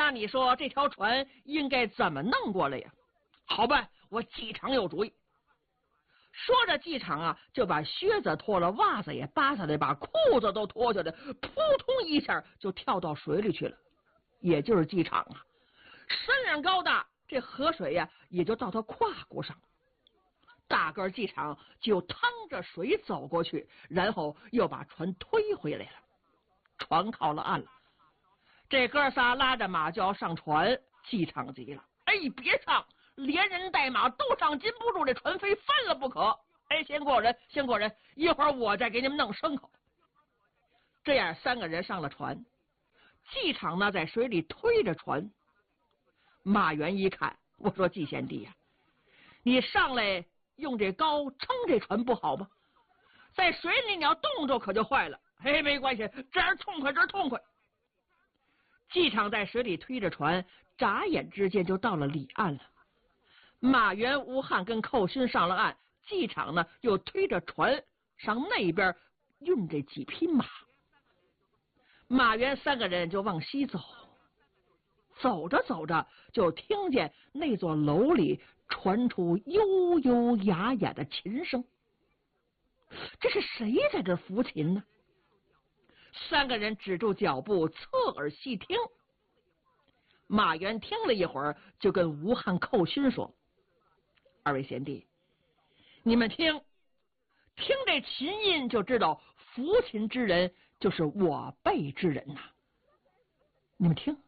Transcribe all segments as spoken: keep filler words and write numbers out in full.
那你说这条船应该怎么弄过来呀？好办，我季场有主意。说着，季场啊就把靴子脱了，袜子也扒下来，把裤子都脱下来，扑通一下就跳到水里去了。也就是季场啊，身量高大，这河水呀、啊、也就到他胯骨上。大个季场就趟着水走过去，然后又把船推回来了。船靠了岸了，这哥仨拉着马就要上船。季场急了，哎，别上！连人带马都上，禁不住这船非翻了不可。哎，先过人，先过人，一会儿我再给你们弄牲口。这样三个人上了船，季场呢在水里推着船。马原一看，我说季贤弟呀、啊，你上来用这篙撑这船不好吗？在水里你要冻着可就坏了。嘿，没关系，这样痛快，这样痛快。季场在水里推着船，眨眼之间就到了彼岸了。马原、吴汉跟寇勋上了岸，季场呢又推着船上那边运这几匹马。马原三个人就往西走，走着走着就听见那座楼里传出悠悠雅雅的琴声。这是谁在这抚琴呢？三个人止住脚步，侧耳细听。马原听了一会儿，就跟吴汉、寇勋说：“二位贤弟，你们听，听这琴音就知道抚琴之人就是我辈之人呐、啊。你们听。”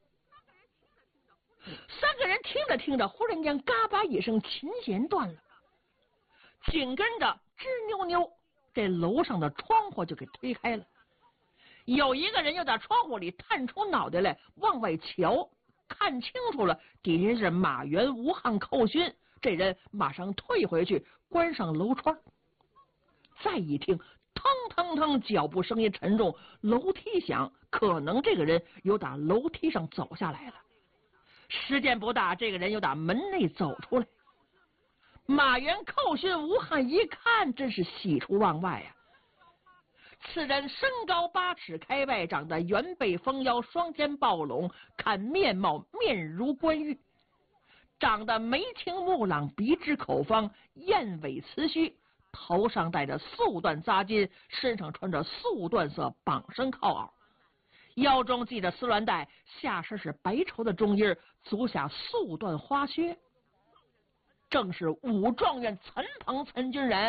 三个人听着听着，忽然间嘎巴一声，琴弦断了，紧跟着吱扭扭，这楼上的窗户就给推开了。有一个人又在窗户里探出脑袋来往外瞧，看清楚了，底下是马原、吴汉、寇勋。这人马上退回去，关上楼窗。再一听，腾腾腾，脚步声音沉重，楼梯响，可能这个人又打楼梯上走下来了。时间不大，这个人又打门内走出来。马原、寇勋、吴汉一看，真是喜出望外呀、啊！此人身高八尺开外，长得圆背丰腰，双肩抱拢，看面貌面如冠玉，长得眉清目朗，鼻直口方，燕尾雌须，头上戴着素缎扎巾，身上穿着素缎色绑身靠袄，腰中系着丝鸾带，下身是白绸的中衣，足下素缎花靴，正是武状元陈鹏陈军人。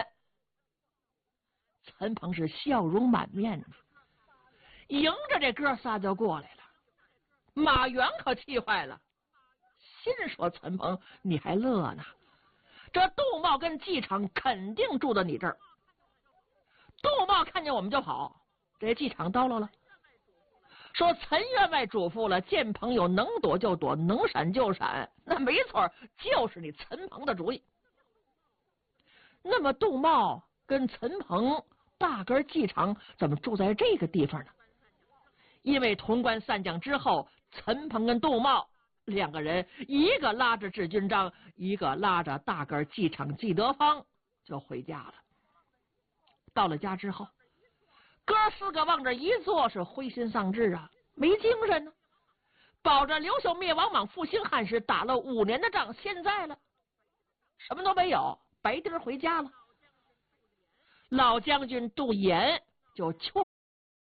陈鹏是笑容满面，迎着这哥仨就过来了。马原可气坏了，心说：陈鹏你还乐呢？这杜茂跟季场肯定住到你这儿。杜茂看见我们就跑，这季场叨唠了，说陈员外嘱咐了，见朋友能躲就躲，能闪就闪。那没错，就是你陈鹏的主意。那么杜茂跟陈鹏大哥季场怎么住在这个地方呢？因为潼关散将之后，陈鹏跟杜茂两个人，一个拉着智军章，一个拉着大个季场季德芳就回家了。到了家之后，哥四个往这一坐，是灰心丧志啊，没精神呢。保着刘秀灭王莽复兴汉室，打了五年的仗，现在了什么都没有，白丁回家了。老将军杜衍就劝